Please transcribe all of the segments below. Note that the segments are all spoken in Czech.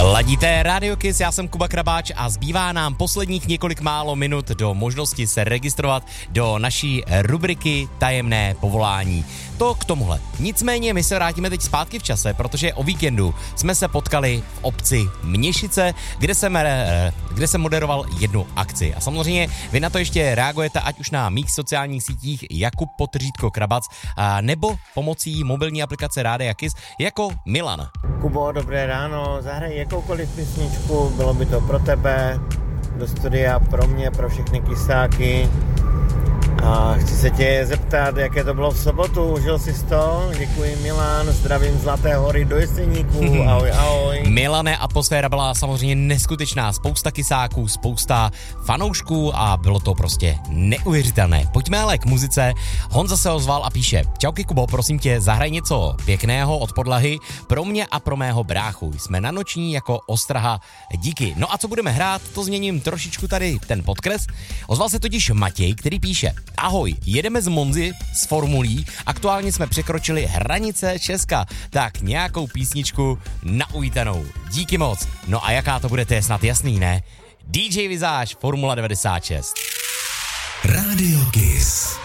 Ladíte Radio Kiss, já jsem Kuba Krabáč a zbývá nám posledních několik málo minut do možnosti se registrovat do naší rubriky Tajemné povolání. To k tomuhle. Nicméně my se vrátíme teď zpátky v čase, protože o víkendu jsme se potkali v obci Mněšice, kde jsem moderoval jednu akci. A samozřejmě vy na to ještě reagujete, ať už na mých sociálních sítích Jakub_Krabac, nebo pomocí mobilní aplikace Rádia Kiss jako Milan. Kubo, dobré ráno, zahraj jakoukoliv písničku, bylo by to pro tebe, do studia, pro mě, pro všechny kysáky. A chci se tě zeptat, jaké to bylo v sobotu, užil jsi to? Děkuji Milan, zdravím Zlaté hory do Jeseníků, ahoj, ahoj. Milane, atmosféra byla samozřejmě neskutečná, spousta kysáků, spousta fanoušků a bylo to prostě neuvěřitelné. Pojďme ale k muzice. Honza se ozval a píše: Čauky Kubo, prosím tě, zahraj něco pěkného od podlahy pro mě a pro mého bráchu. Jsme na noční jako ostraha, díky. No a co budeme hrát, to změním trošičku tady ten podkres. Ozval se totiž Matěj, který píše: Ahoj, jedeme z Monzy s formulí, aktuálně jsme překročili hranice Česka, tak nějakou písničku na uvítanou. Díky moc. No a jaká to bude, to je snad jasný, ne? DJ Vizáž, Formula 96. Radio Kiss.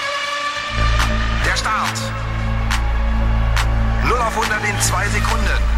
Der Start. 0 auf 100 in 2 Sekunden.